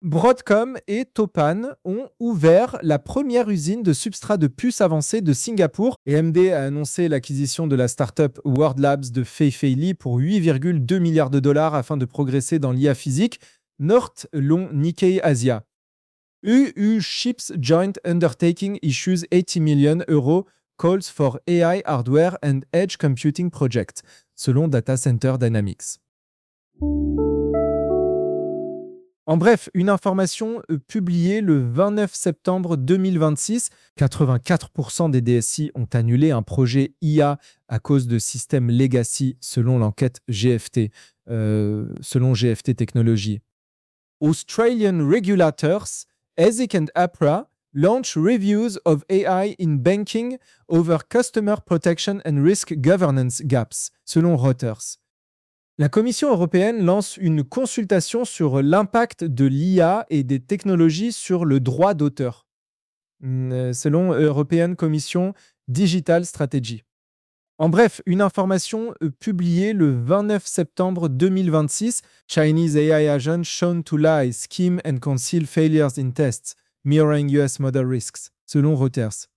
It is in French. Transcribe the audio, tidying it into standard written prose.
Broadcom et Topan ont ouvert la première usine de substrats de puces avancés de Singapour. Et AMD a annoncé l'acquisition de la startup World Labs de Fei Fei Li pour 8,2 milliards de dollars afin de progresser dans l'IA physique. North long Nikkei Asia. UU Chips Joint Undertaking issues 80 million euros calls for AI hardware and edge computing project, selon Data Center Dynamics. En bref, une information publiée le 29 septembre 2026. 84% des DSI ont annulé un projet IA à cause de systèmes legacy, selon l'enquête GFT, selon GFT Technologies. Australian regulators, ASIC and APRA, launch reviews of AI in banking over customer protection and risk governance gaps, selon Reuters. La Commission européenne lance une consultation sur l'impact de l'IA et des technologies sur le droit d'auteur, selon European Commission Digital Strategy. En bref, une information publiée le 29 septembre 2026. Chinese AI agent shown to lie, scheme and conceal failures in tests, mirroring US model risks, selon Reuters.